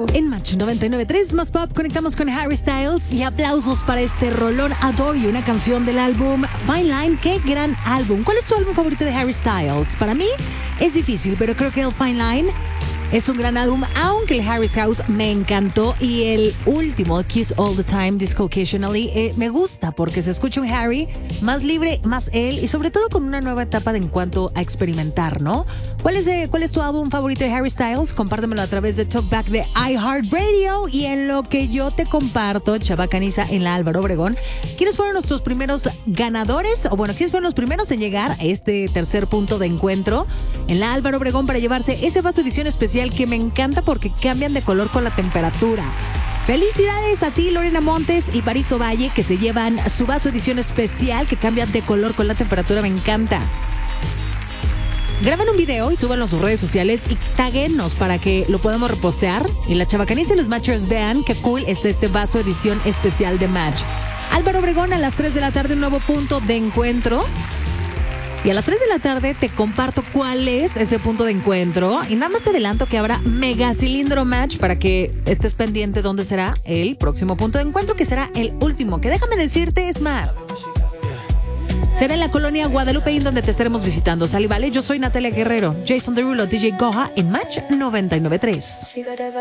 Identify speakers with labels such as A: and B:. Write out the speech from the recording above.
A: En Match 99.3 Más Pop conectamos con Harry Styles y aplausos para este rolón Adore You, una canción del álbum Fine Line. ¡Qué gran álbum! ¿Cuál es tu álbum favorito de Harry Styles? Para mí es difícil, pero creo que el Fine Line es un gran álbum, aunque el Harry's House me encantó y el último, Kiss All the Time, Disco Occasionally, me gusta porque se escucha un Harry más libre, más él y sobre todo con una nueva etapa en cuanto a experimentar, ¿no? ¿Cuál es tu álbum favorito de Harry Styles? Compártemelo a través de Talkback de iHeartRadio y en lo que yo te comparto, Chava Caniza en la Álvaro Obregón. ¿Quiénes fueron nuestros primeros ganadores? O bueno, ¿quiénes fueron los primeros en llegar a este tercer punto de encuentro en la Álvaro Obregón para llevarse ese vaso edición especial que me encanta porque cambian de color con la temperatura? Felicidades a ti, Lorena Montes y París Ovalle, que se llevan su vaso edición especial que cambian de color con la temperatura. Me encanta. Graben un video y súbanlo a sus redes sociales y taguenos para que lo podamos repostear y la Chavacaniza y los Matchers vean qué cool está este vaso edición especial de Match. Álvaro Obregón, a las 3 de la tarde, un nuevo punto de encuentro. Y a las 3 de la tarde te comparto cuál es ese punto de encuentro. Y nada más te adelanto que habrá mega cilindro match para que estés pendiente dónde será el próximo punto de encuentro, que será el último. Que déjame decirte, es más, será en la colonia Guadalupe, donde te estaremos visitando. Sale, vale, yo soy Natalia Guerrero, Jason Derulo, DJ Goja en Match 99.3.